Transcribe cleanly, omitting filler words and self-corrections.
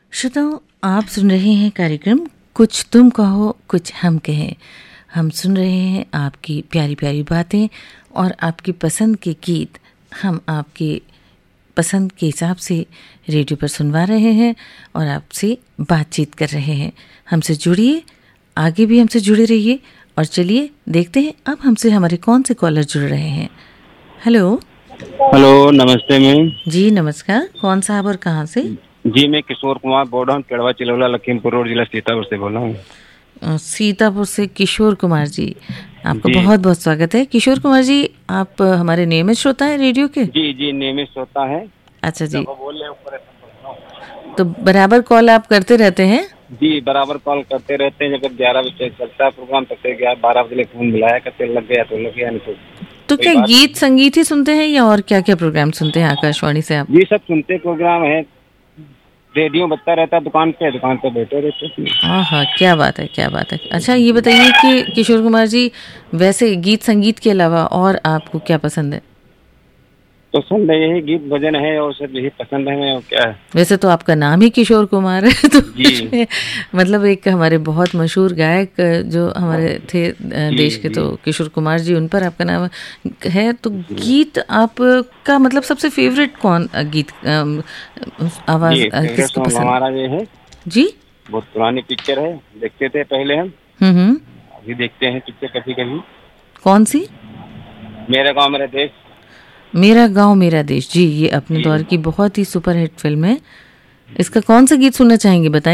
श्रोताओं, आप सुन रहे हैं कार्यक्रम कुछ तुम कहो कुछ हम कहें। हम सुन रहे हैं आपकी प्यारी प्यारी बातें और आपकी पसंद के गीत हम आपके पसंद के हिसाब से रेडियो पर सुनवा रहे हैं और आपसे बातचीत कर रहे हैं। हमसे जुड़िए, आगे भी हमसे जुड़े रहिए और चलिए देखते हैं अब हमसे हमारे कौन से कॉलर जुड़ रहे हैं। हेलो। हेलो, नमस्ते मैम। जी नमस्कार, कौन साहब और कहाँ से? जी मैं किशोर कुमार बोडन केड़वा चिलौला लखीमपुर रोड जिला सीतापुर से बोल रहा हूँ। सीतापुर से किशोर कुमार जी, आपका बहुत बहुत स्वागत है। किशोर कुमार जी, आप हमारे नियमित श्रोता हैं रेडियो के? जी जी नियमित श्रोता है। अच्छा जी, तो बराबर कॉल आप करते रहते हैं? जी बराबर कॉल करते रहते हैं। जब 11 बजे चलता है प्रोग्राम तब से 12 बजे फोन मिलाया करते, लग गया तो लग गया, नहीं तो क्या गीत संगीत ही सुनते हैं या और क्या क्या प्रोग्राम सुनते हैं आकाशवाणी से आप? जी सब सुनते प्रोग्राम है, रेडियो बजता रहता है, दुकान पे बैठे रहते हैं। हाँ, क्या बात है, क्या बात है। अच्छा ये बताइए कि किशोर कुमार जी, वैसे गीत संगीत के अलावा और आपको क्या पसंद है? पसंद है यही गीत भजन है और सब यही पसंद है। मैं और क्या है, वैसे तो आपका नाम ही किशोर कुमार है तो जी मतलब एक हमारे बहुत मशहूर गायक जो हमारे थे देश के, तो किशोर कुमार जी, उन पर आपका नाम है। तो गीत आपका मतलब सबसे फेवरेट कौन गीत आवाज किसको पसंद? हमारा ये है जी, बहुत पुरानी पिक्चर है, देखते थे पहले हम, अभी देखते हैं पिक्चर कभी कभी। कौन सी? मेरा गांव मेरा देश। मेरा गांव मेरा देश, जी ये अपने दौर की बहुत ही सुपरहिट फिल्म है। इसका कौन सा गीत सुनना चाहेंगे बताएं?